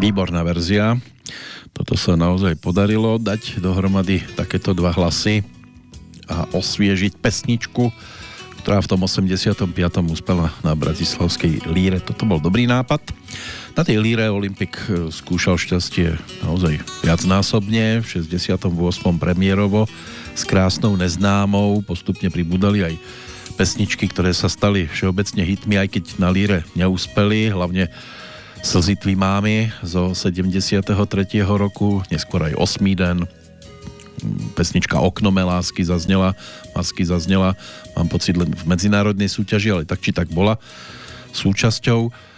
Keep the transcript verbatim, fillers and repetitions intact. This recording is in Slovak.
Výborná verzia. Toto sa naozaj podarilo dať dohromady takéto dva hlasy a osviežiť pesničku, ktorá v tom osemdesiatom piatom uspela na bratislavskej líre. Toto bol dobrý nápad. Na tej líre Olympik skúšal šťastie naozaj viacnásobne. V šesťdesiatom ôsmom premiérovo s Krásnou neznámou postupne pribudali aj pesničky, ktoré sa stali všeobecne hitmi, aj keď na líre neúspeli, hlavne Slzy tvý mámy zo sedemdesiateho tretieho roku, neskôr aj Osmý den, pesnička Okno mé lásky zaznela, masky zaznela, mám pocit len v medzinárodnej súťaži, ale tak či tak bola súčasťou.